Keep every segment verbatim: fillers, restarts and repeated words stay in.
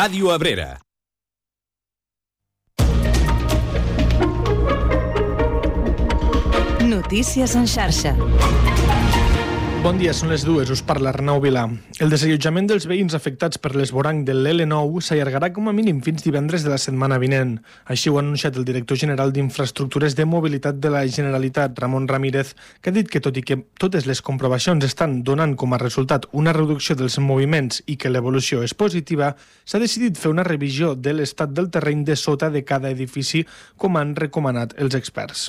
Ràdio Abrera. Notícies en xarxa. Bon dia, són les dues, us parla Arnau Vilà. El desallotjament dels veïns afectats per l'esvoranc de l'L nou s'allargarà com a mínim fins divendres de la setmana vinent. Així ho ha anunciat el director general d'Infraestructures de Mobilitat de la Generalitat, Ramon Ramírez, que ha dit que tot i que totes les comprovacions estan donant com a resultat una reducció dels moviments i que l'evolució és positiva, s'ha decidit fer una revisió de l'estat del terreny de sota de cada edifici, com han recomanat els experts.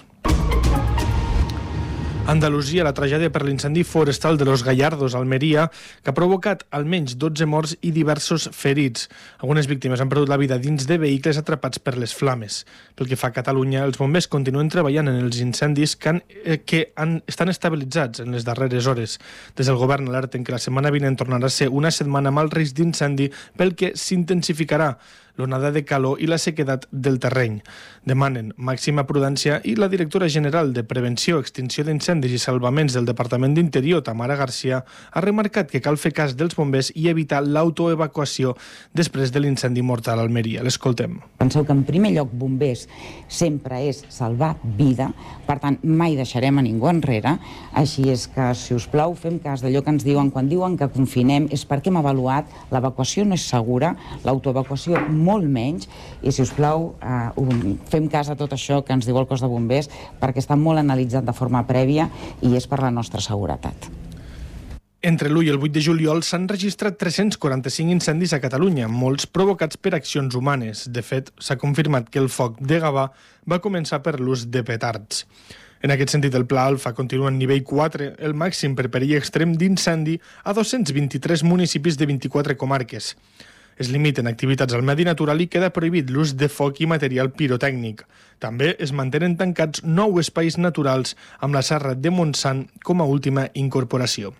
Andalusia, la tragèdia per l'incendi forestal de Los Gallardos, Almeria, que ha provocat almenys dotze morts i diversos ferits. Algunes víctimes han perdut la vida dins de vehicles atrapats per les flames. Pel que fa a Catalunya, els bombers continuen treballant en els incendis que, han, eh, que han, estan estabilitzats en les darreres hores. Des del govern alerten que la setmana vinent tornarà a ser una setmana amb alt risc d'incendi, pel que s'intensificarà l'onada de calor i la sequedat del terreny. Demanen màxima prudència i la directora general de Prevenció, Extinció d'Incendis i Salvaments del Departament d'Interior, Tamara Garcia, ha remarcat que cal fer cas dels bombers i evitar l'autoevacuació després de l'incendi mortal a Almeria. L'escoltem. Penseu que en primer lloc bombers sempre és salvar vida, per tant mai deixarem a ningú enrere, així és que, si us plau, fem cas d'allò que ens diuen quan diuen que confinem, és perquè hem avaluat, l'evacuació no és segura, l'autoevacuació molt menys, i si us plau eh, fem cas a tot això que ens diu el cos de bombers, perquè està molt analitzat de forma prèvia i és per la nostra seguretat. Entre l'u i el vuit de juliol s'han registrat tres-cents quaranta-cinc incendis a Catalunya, molts provocats per accions humanes. De fet, s'ha confirmat que el foc de Gavà va començar per l'ús de petards. En aquest sentit, el Pla Alfa continua en nivell quatre, el màxim per perill extrem d'incendi, a dos-cents vint-i-tres municipis de vint-i-quatre comarques. Es limiten activitats al medi natural i queda prohibit l'ús de foc i material pirotècnic. També es mantenen tancats nou espais naturals amb la Serra de Montsant com a última incorporació.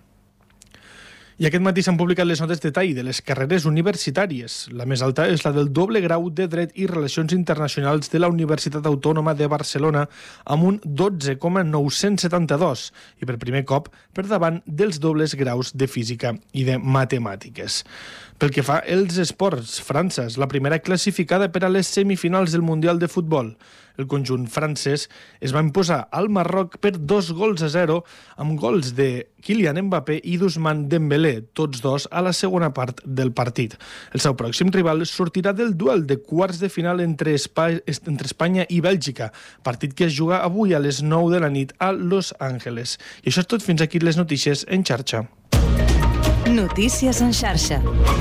I aquest matí s'han publicat les notes de tall de les carreres universitàries. La més alta és la del doble grau de Dret i Relacions Internacionals de la Universitat Autònoma de Barcelona, amb un dotze coma nou-cents setanta-dos i per primer cop per davant dels dobles graus de Física i de Matemàtiques. Pel que fa als esports, França és la primera classificada per a les semifinals del Mundial de Futbol. El conjunt francès es va imposar al Marroc per dos gols a zero amb gols de Kylian Mbappé i d'Ousmane Dembélé, tots dos a la segona part del partit. El seu pròxim rival sortirà del duel de quarts de final entre, Espa... entre Espanya i Bèlgica, partit que es juga avui a les nou de la nit a Los Angeles. I això és tot, fins aquí les notícies en xarxa. Notícies en xarxa.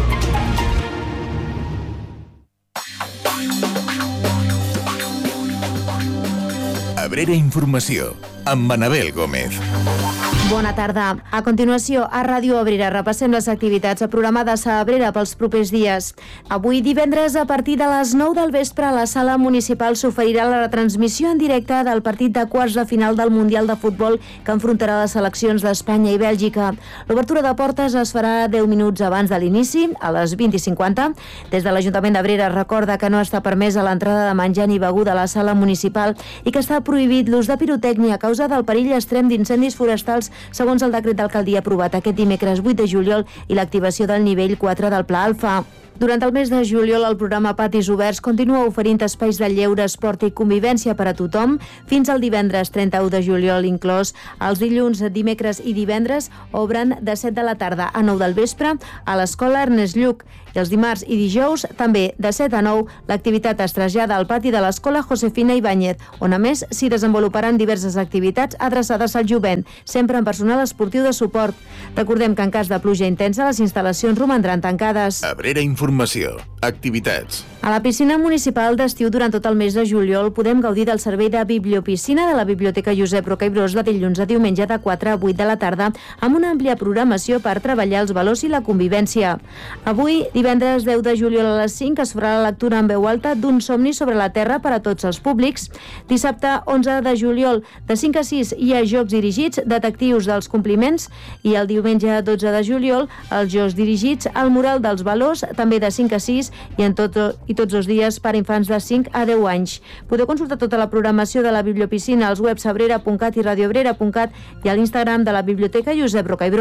Abrera Informació, amb Manabel Gómez. Bona tarda. A continuació, a Ràdio Abrera repassem les activitats programades a Abrera pels propers dies. Avui, divendres, a partir de les nou del vespre, a la sala municipal s'oferirà la retransmissió en directe del partit de quarts de final del Mundial de Futbol que enfrontarà les seleccions d'Espanya i Bèlgica. L'obertura de portes es farà deu minuts abans de l'inici, a les vint i cinquanta. Des de l'Ajuntament d'Abrera recorda que no està permesa l'entrada de menjar ni beguda a la sala municipal i que està prohibit l'ús de pirotècnia a causa del perill extrem d'incendis forestals segons el decret d'alcaldia aprovat aquest dimecres vuit de juliol i l'activació del nivell quatre del Pla Alfa. Durant el mes de juliol, el programa Patis Oberts continua oferint espais de lleure, esport i convivència per a tothom. Fins al divendres trenta-u de juliol inclòs, els dilluns, dimecres i divendres obren de set de la tarda a nou del vespre a l'Escola Ernest Lluch. I els dimarts i dijous, també de set a nou, l'activitat es trasllada al pati de l'Escola Josefina Ibáñez, on a més s'hi desenvoluparan diverses activitats adreçades al jovent, sempre amb personal esportiu de suport. Recordem que en cas de pluja intensa les instal·lacions romandran tancades. Abrera Informació, activitats. A la piscina municipal d'estiu durant tot el mes de juliol podem gaudir del servei de bibliopiscina de la Biblioteca Josep Roca i Bros de dilluns a diumenge de quatre a vuit de la tarda amb una àmplia programació per treballar els valors i la convivència. Avui, divendres deu de juliol a les cinc, es farà la lectura en veu alta d'un somni sobre la Terra per a tots els públics. Dissabte, onze de juliol, de cinc a sis, hi ha jocs dirigits, detectius dels compliments, i el diumenge dotze de juliol, els jocs dirigits al mural dels valors, també de cinc a sis, i en tot i tots els dies per a infants de cinc a deu anys. Podeu consultar tota la programació de la bibliopiscina als webs abrera punt cat i radioabrera punt cat i a l'Instagram de la Biblioteca Josep Roca i Bros.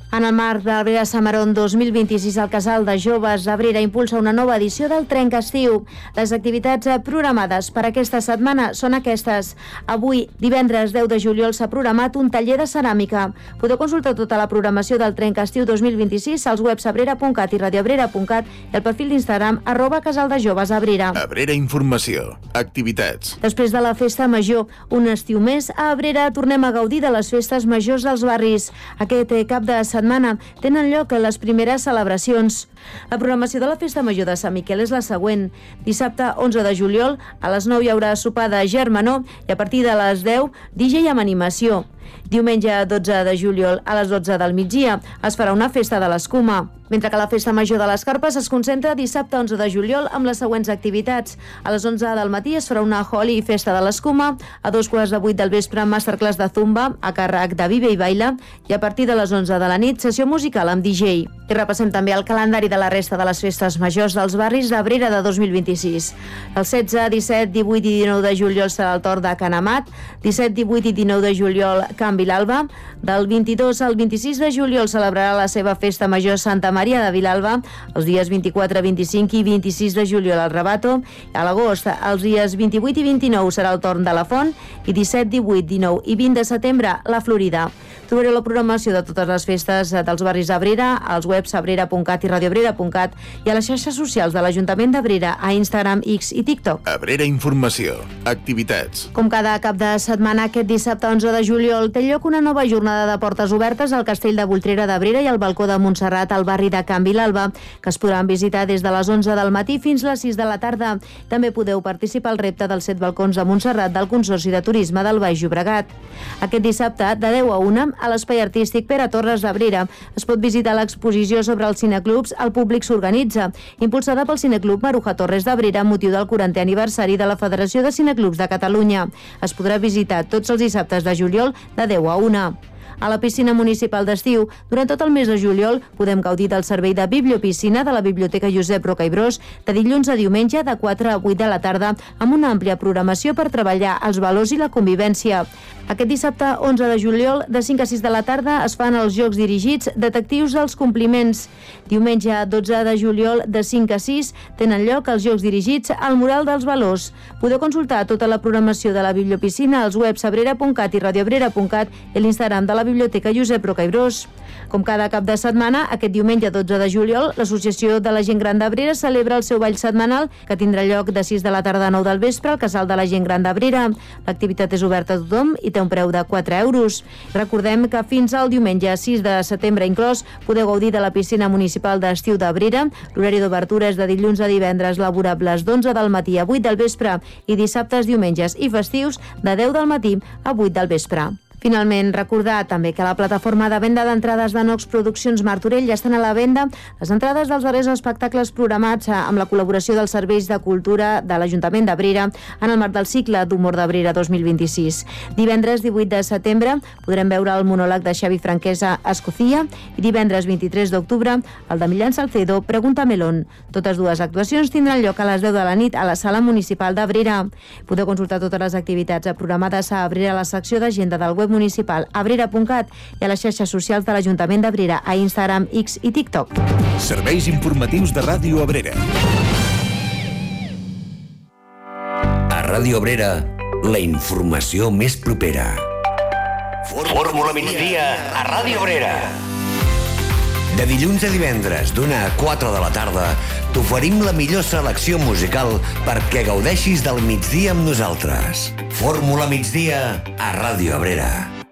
En el marc del Abrera Samaron dos mil vint-i-sis, el Casal de Joves d'Abrera impulsa una nova edició del Trenca Estiu. Les activitats programades per aquesta setmana són aquestes. Avui, divendres deu de juliol, s'ha programat un taller de ceràmica. Podeu consultar tota la programació del Trenca Estiu dos mil vint-i-sis als webs abrera punt cat i radioabrera punt cat i al perfil d'Instagram arroba Casal de Joves Abrera. Abrera Informació. Activitats. Després de la festa major, un estiu més, a Abrera tornem a gaudir de les festes majors dels barris. Aquest cap de setmana tenen lloc les primeres celebracions. La programació de la Festa Major de Sant Miquel és la següent. Dissabte onze de juliol, a les nou hi haurà sopar de germanor i a partir de les deu, D J amb animació. Diumenge dotze de juliol, a les dotze del migdia, es farà una festa de l'escuma. Mentre que la Festa Major de les Carpes es concentra dissabte onze de juliol amb les següents activitats. A les onze del matí es farà una Holi i Festa de l'Escuma, a dos quarts de vuit del vespre masterclass de Zumba a càrrec de Vive i Baila i a partir de les onze de la nit sessió musical amb D J. I repassem també el calendari de la resta de les festes majors dels barris d'Abrera de dos mil vint-i-sis. El setze, disset, divuit i dinou de juliol serà el torn de Can Amat, disset, divuit i dinou de juliol Can Vilalba, del vint-i-dos al vint-i-sis de juliol celebrarà la seva Festa Major Santa Maria de Vilalba, els dies vint-i-quatre, vint-i-cinc i vint-i-sis de juliol al Rabato, a l'agost els dies vint-i-vuit i vint-i-nou serà el torn de la Font i disset, divuit, dinou i vint de setembre la Florida. Trobareu la programació de totes les festes dels barris d'Abrera als webs abrera punt cat i radioabrera punt cat i a les xarxes socials de l'Ajuntament d'Abrera a Instagram, X i TikTok. Abrera Informació. Activitats. Com cada cap de setmana, aquest dissabte onze de juliol té lloc una nova jornada de portes obertes al Castell de Voltrera d'Abrera i al Balcó de Montserrat al barri de Can Vilalba, que es podran visitar des de les onze del matí fins les sis de la tarda. També podeu participar al repte dels set balcons de Montserrat del Consorci de Turisme del Baix Llobregat. Aquest dissabte, de deu a una, a l'Espai Artístic Pere Torres d'Abrera, es pot visitar l'exposició sobre els cineclubs El Públic s'organitza, impulsada pel Cineclub Maruja Torres d'Abrera amb motiu del quarantè aniversari de la Federació de Cineclubs de Catalunya. Es podrà visitar tots els dissabtes de juliol de deu a una. A la piscina municipal d'estiu, durant tot el mes de juliol, podem gaudir del servei de bibliopiscina de la Biblioteca Josep Roca i Bros de dilluns a diumenge de quatre a vuit de la tarda amb una àmplia programació per treballar els valors i la convivència. Aquest dissabte onze de juliol, de cinc a sis de la tarda, es fan els jocs dirigits Detectius dels Compliments. Diumenge dotze de juliol, de cinc a sis, tenen lloc els jocs dirigits al Mural dels Valors. Podeu consultar tota la programació de la bibliopiscina als webs abrera punt cat i radioabrera punt cat i l'Instagram de la Biblioteca Josep Roca i Bros. Com cada cap de setmana, aquest diumenge dotze de juliol, l'Associació de la Gent Gran d'Abrera celebra el seu ball setmanal, que tindrà lloc de sis de la tarda a nou del vespre al Casal de la Gent Gran d'Abrera. L'activitat és oberta a tothom i té un preu de quatre euros. Recordem que fins al diumenge sis de setembre inclòs podeu gaudir de la piscina municipal d'estiu d'Abrera. L'horari d'obertura és de dilluns a divendres laborables d'onze del matí a vuit del vespre i dissabtes, diumenges i festius de deu del matí a vuit del vespre. Finalment, recordar també que a la plataforma de venda d'entrades de Nox Produccions Martorell ja estan a la venda les entrades dels darrers espectacles programats amb la col·laboració dels serveis de cultura de l'Ajuntament d'Abrera en el marc del cicle d'humor d'Abrera dos mil vint-i-sis. Divendres divuit de setembre podrem veure el monòleg de Xavi Franquesa Escocía i divendres vint-i-tres d'octubre el de Millán Salcedo Pregunta Melón. Totes dues actuacions tindran lloc a les deu de la nit a la Sala Municipal d'Abrera. Podeu consultar totes les activitats programades a Abrera a la secció d'agenda del web municipal abrera punt cat i a les xarxes socials de l'Ajuntament d'Abrera a Instagram, X i TikTok. Serveis informatius de Ràdio Abrera. A Ràdio Abrera, la informació més propera. Fórmula migdia a Ràdio Abrera. De dilluns a divendres, d'una a quatre de la tarda, t'oferim la millor selecció musical perquè gaudeixis del migdia amb nosaltres. Fórmula migdia a Ràdio Abrera.